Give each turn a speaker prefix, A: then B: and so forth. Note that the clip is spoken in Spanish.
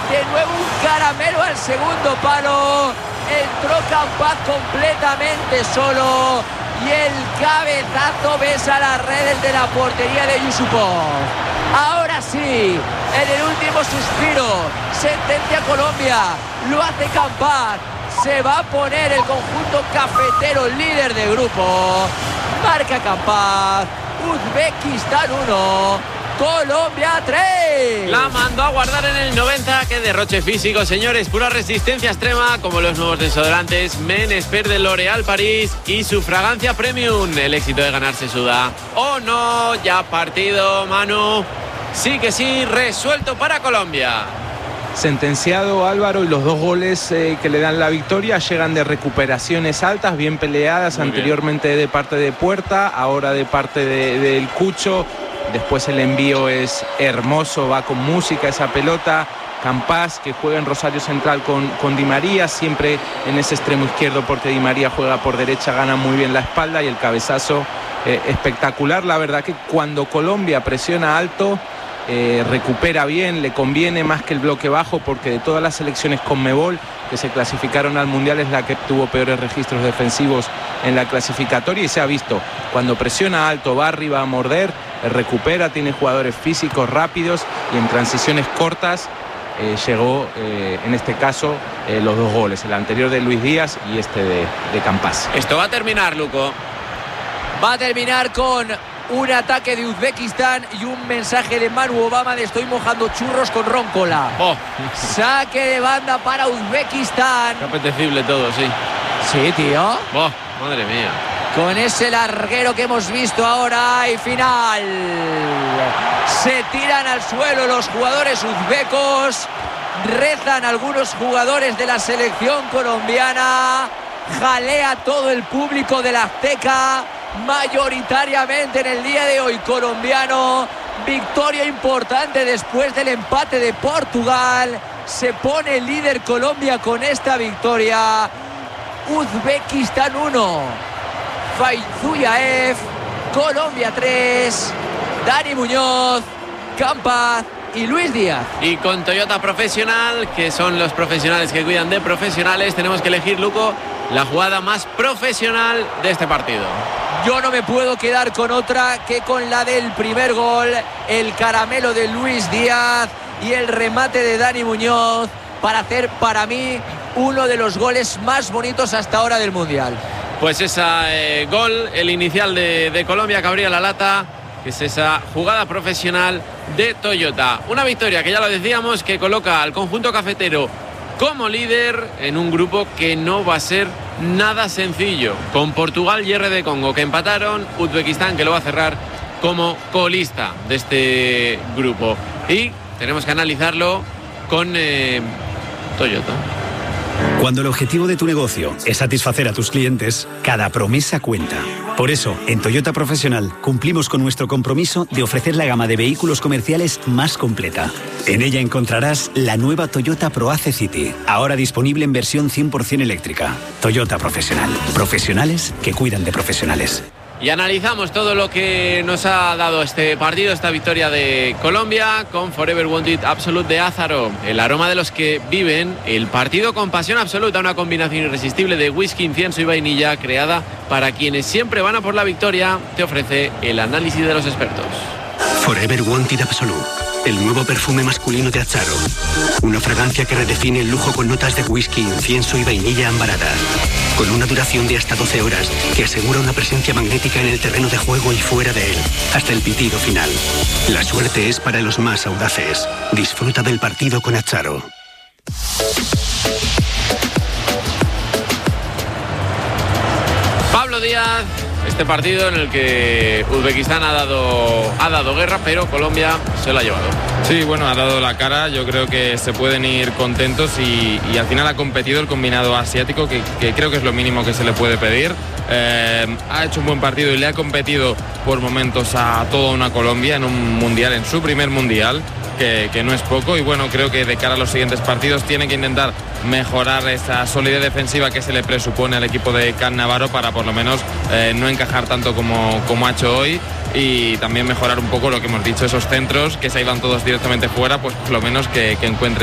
A: De nuevo un caramelo al segundo palo. Entró Campaz completamente solo. Y el cabezazo besa las redes de la portería de Yusupov. Ahora sí, en el último suspiro, sentencia Colombia. Lo hace Campaz. Se va a poner el conjunto cafetero líder de grupo. Marca Campaz. Uzbekistán 1, Colombia 3.
B: La mandó a guardar en el 90. Qué derroche físico, señores. Pura resistencia extrema, como los nuevos desodorantes Men Expert de L'Oréal París y su fragancia premium. El éxito de ganar se suda. ¡Oh no! Ya partido, Manu. Sí que sí, resuelto para Colombia.
C: Sentenciado Álvaro, y los 2 goles que le dan la victoria llegan de recuperaciones altas, bien peleadas, muy anteriormente bien de parte de Puerta, ahora de parte del Cucho. Después el envío es hermoso, va con música esa pelota. Campaz, que juega en Rosario Central con Di María, siempre en ese extremo izquierdo, porque Di María juega por derecha, gana muy bien la espalda, y el cabezazo espectacular. La verdad que cuando Colombia presiona alto, recupera bien, le conviene más que el bloque bajo, porque de todas las selecciones Conmebol que se clasificaron al Mundial es la que tuvo peores registros defensivos en la clasificatoria, y se ha visto, cuando presiona alto, va arriba a morder, recupera, tiene jugadores físicos rápidos, y en transiciones cortas llegó en este caso los 2 goles, el anterior de Luis Díaz y este de Campaz.
B: Esto va a terminar, Luco.
A: Va a terminar con un ataque de Uzbekistán y un mensaje de Manu Obama de estoy mojando churros con roncola. Saque de banda para Uzbekistán.
B: Qué apetecible todo, sí.
A: Sí, tío.
B: Madre mía.
A: Con ese larguero que hemos visto ahora, y final. Se tiran al suelo los jugadores uzbecos. Rezan algunos jugadores de la selección colombiana. Jalea todo el público de la Azteca. Mayoritariamente en el día de hoy colombiano. Victoria importante después del empate de Portugal. Se pone líder Colombia con esta victoria. Uzbekistán 1, Faizullaev, Colombia 3, Dani Muñoz, Campaz y Luis Díaz.
B: Y con Toyota Profesional, que son los profesionales que cuidan de profesionales, tenemos que elegir, Luco, la jugada más profesional de este partido.
A: Yo no me puedo quedar con otra que con la del primer gol, el caramelo de Luis Díaz y el remate de Dani Muñoz para hacer, para mí, uno de los goles más bonitos hasta ahora del Mundial.
B: Pues ese gol, el inicial de Colombia, que abría la lata, que es esa jugada profesional de Toyota. Una victoria que ya lo decíamos, que coloca al conjunto cafetero como líder en un grupo que no va a ser nada sencillo, con Portugal y RD Congo, que empataron, Uzbekistán, que lo va a cerrar como colista de este grupo. Y tenemos que analizarlo con Toyota.
D: Cuando el objetivo de tu negocio es satisfacer a tus clientes, cada promesa cuenta. Por eso, en Toyota Profesional cumplimos con nuestro compromiso de ofrecer la gama de vehículos comerciales más completa. En ella encontrarás la nueva Toyota ProAce City, ahora disponible en versión 100% eléctrica. Toyota Profesional. Profesionales que cuidan de profesionales.
B: Y analizamos todo lo que nos ha dado este partido, esta victoria de Colombia, con Forever Wanted Absolute de Ázaro, el aroma de los que viven el partido con pasión absoluta, una combinación irresistible de whisky, incienso y vainilla, creada para quienes siempre van a por la victoria. Te ofrece el análisis de los expertos.
E: Forever Wanted Absolute, el nuevo perfume masculino de Ázaro, una fragancia que redefine el lujo con notas de whisky, incienso y vainilla ambarada, con una duración de hasta 12 horas que asegura una presencia magnética en el terreno de juego y fuera de él, hasta el pitido final. La suerte es para los más audaces. Disfruta del partido con Ázaro.
B: Pablo Díaz, este partido en el que Uzbekistán ha dado guerra, pero Colombia se lo ha llevado.
F: Sí, bueno, ha dado la cara. Yo creo que se pueden ir contentos y al final ha competido el combinado asiático, que creo que es lo mínimo que se le puede pedir. Ha hecho un buen partido y le ha competido por momentos a toda una Colombia en un mundial, en su primer mundial, que no es poco. Y bueno, creo que de cara a los siguientes partidos tiene que intentar mejorar esa solidez defensiva que se le presupone al equipo de Can Navarro, para por lo menos no encajar tanto como ha hecho hoy, y también mejorar un poco lo que hemos dicho, esos centros que se iban todos directamente fuera, pues por lo menos que encuentre